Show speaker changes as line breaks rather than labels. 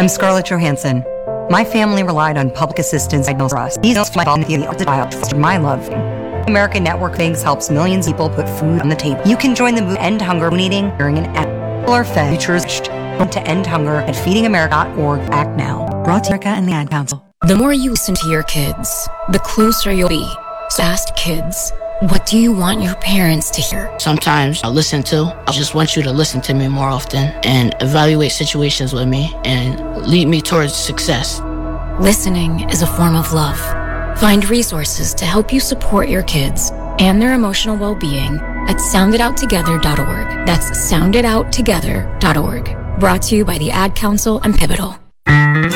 I'm Scarlett Johansson. My family relied on public assistance for us. These are my love. American Network Things helps millions of people put food on the table. You can join the End Hunger Meeting during an or fed futures to end hunger at feedingamerica.org. Act now. Brought to America and the Ad Council.
The more you listen to your kids, the closer you'll be. So ask kids, what do you want your parents to hear?
Sometimes I just want you to listen to me more often and evaluate situations with me and lead me towards success.
Listening is a form of love. Find resources to help you support your kids and their emotional well-being at sounditouttogether.org. That's sounditouttogether.org. Brought to you by the Ad Council and Pivotal.